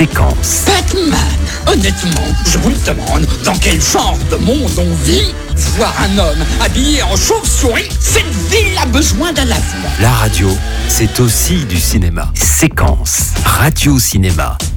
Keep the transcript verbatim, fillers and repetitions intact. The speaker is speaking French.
Séquence. Batman, honnêtement, je vous le demande, dans quel genre de monde on vit? Voir un homme habillé en chauve-souris, cette ville a besoin d'un lavement. La radio, c'est aussi du cinéma. Séquence. Radio Cinéma.